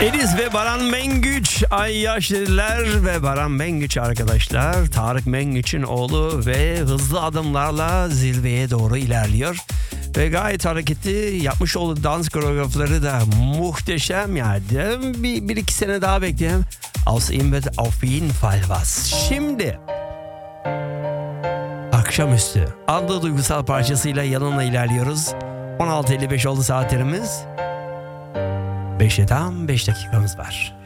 Ediz ve Baran Mengüç, Ayyaş dediler ve Baran Mengüç arkadaşlar. Tarık Mengüç'ün oğlu ve hızlı adımlarla zirveye doğru ilerliyor. Ve gayet hareketli, yapmış olduğu dans koreografları da muhteşem yani. Bir iki sene daha bekleyelim. Aus ihm wird auf jeden Fall was. Şimdi Akşamüstü adlı duygusal parçasıyla yanına ilerliyoruz. 16.55 oldu saatlerimiz. 5'e tam 5 dakikamız var.